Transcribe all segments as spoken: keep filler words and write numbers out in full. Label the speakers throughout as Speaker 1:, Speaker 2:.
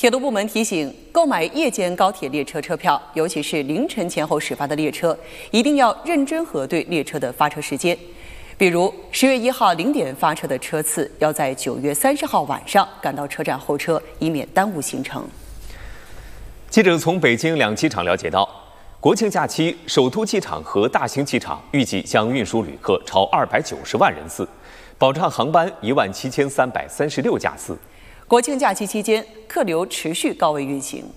Speaker 1: 铁路部门提醒，购买夜间高铁列车车票，尤其是凌晨前后始发的列车，一定要认真核对列车的发车时间。比如十月一号零点发车的车次，要在九月三十号晚上赶到车站候车，以免耽误行程。
Speaker 2: 记者从北京两机场了解到，国庆假期首都机场和大兴机场预计将运输旅客超二百九十万人次，保障航班一万七千三百三十六架次。
Speaker 1: 国庆假期期间，客流持续高位运行。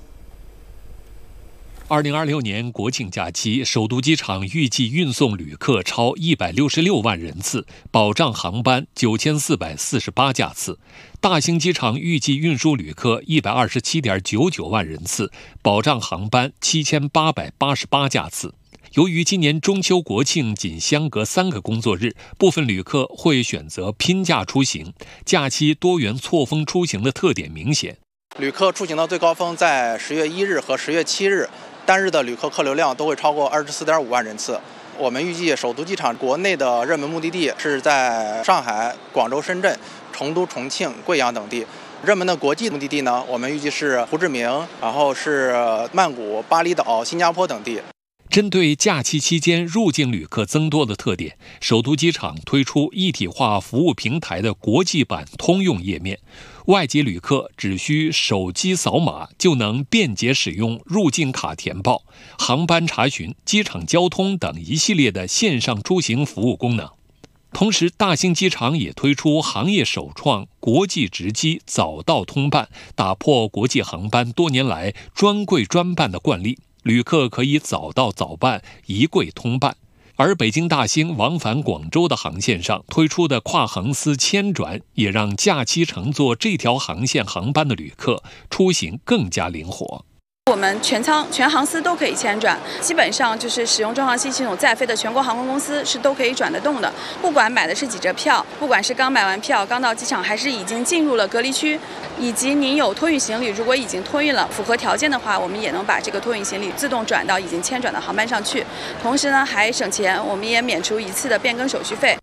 Speaker 3: 二零二六年国庆假期，首都机场预计运送旅客超一百六十六万人次，保障航班九千四百四十八架次。大兴机场预计运输旅客一百二十七点九九万人次，保障航班七千八百八十八架次。由于今年中秋国庆仅相隔三个工作日，部分旅客会选择拼假出行，假期多元错峰出行的特点明显。
Speaker 4: 旅客出行的最高峰在十月一日和十月七日，单日的旅客客流量都会超过二十四点五万人次。我们预计首都机场国内的热门目的地是在上海、广州、深圳、成都、重庆、贵阳等地。热门的国际目的地呢，我们预计是胡志明，然后是曼谷、巴厘岛、新加坡等地。
Speaker 3: 针对假期期间入境旅客增多的特点，首都机场推出一体化服务平台的国际版通用页面，外籍旅客只需手机扫码就能便捷使用入境卡填报、航班查询、机场交通等一系列的线上出行服务功能。同时，大兴机场也推出行业首创国际直机早到通办，打破国际航班多年来专柜专办的惯例。旅客可以早到早办，一柜通办。而北京大兴往返广州的航线上推出的跨航司千转，也让假期乘坐这条航线航班的旅客出行更加灵活。
Speaker 5: 我们全舱全航司都可以千转，基本上就是使用中航系系统在飞的全国航空公司是都可以转得动的。不管买的是几折票，不管是刚买完票刚到机场，还是已经进入了隔离区，以及您有托运行李，如果已经托运了符合条件的话，我们也能把这个托运行李自动转到已经千转的航班上去。同时呢，还省钱，我们也免除一次的变更手续费。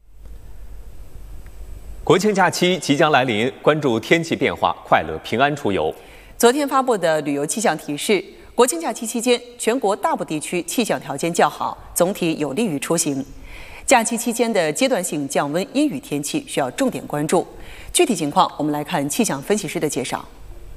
Speaker 2: 国庆假期即将来临，关注天气变化，快乐平安出游。
Speaker 1: 昨天发布的旅游气象提示，国庆假期期间，全国大部地区气象条件较好，总体有利于出行。假期期间的阶段性降温阴雨天气需要重点关注。具体情况，我们来看气象分析师的介绍。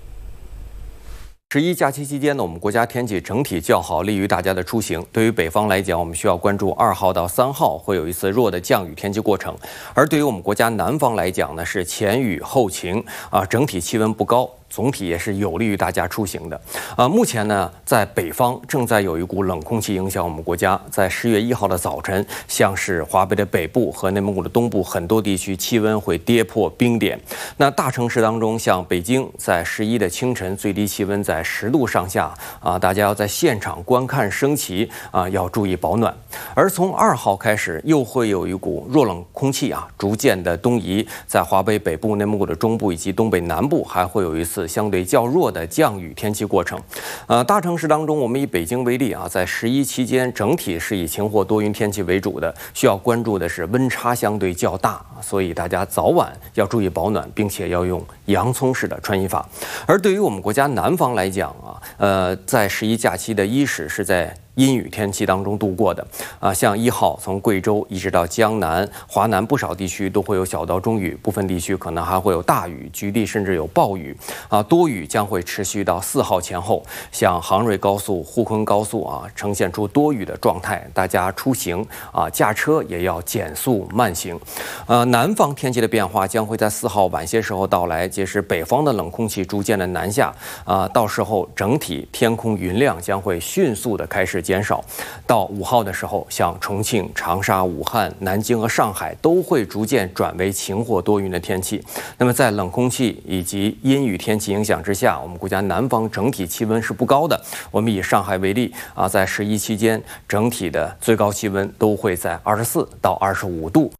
Speaker 6: 十一假期期间呢，我们国家天气整体较好，利于大家的出行。对于北方来讲，我们需要关注二号到三号会有一次弱的降雨天气过程；而对于我们国家南方来讲呢，是前雨后晴啊，整体气温不高。总体也是有利于大家出行的，啊，目前呢，在北方正在有一股冷空气影响我们国家。在十月一号的早晨，像是华北的北部和内蒙古的东部很多地区气温会跌破冰点。那大城市当中，像北京，在十一的清晨最低气温在十度上下，啊，大家要在现场观看升旗啊，要注意保暖。而从二号开始，又会有一股弱冷空气啊，逐渐的东移，在华北北部、内蒙古的中部以及东北南部还会有一次相对较弱的降雨天气过程。呃，大城市当中，我们以北京为例啊，在十一期间整体是以晴或多云天气为主的，需要关注的是温差相对较大，所以大家早晚要注意保暖，并且要用洋葱式的穿衣法。而对于我们国家南方来讲啊，呃，在十一假期的伊始是在阴雨天气当中度过的啊，像一号从贵州一直到江南、华南不少地区都会有小到中雨，部分地区可能还会有大雨，局地甚至有暴雨啊。多雨将会持续到四号前后，像杭瑞高速、沪昆高速啊，呈现出多雨的状态，大家出行啊驾车也要减速慢行。呃，南方天气的变化将会在四号晚些时候到来，届时北方的冷空气逐渐的南下啊，到时候整体天空云量将会迅速的开始减少，到五号的时候，像重庆、长沙、武汉、南京和上海都会逐渐转为晴或多云的天气。那么在冷空气以及阴雨天气影响之下，我们国家南方整体气温是不高的。我们以上海为例啊，在十一期间，整体的最高气温都会在二十四到二十五度。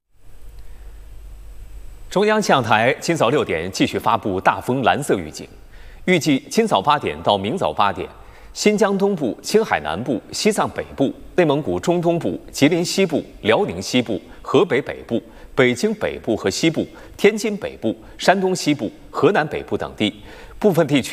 Speaker 2: 中央气象台今早六点继续发布大风蓝色预警，预计今早八点到明早八点。新疆东部、青海南部、西藏北部、内蒙古中东部、吉林西部、辽宁西部、河北北部、北京北部和西部、天津北部、山东西部、河南北部等地部分地区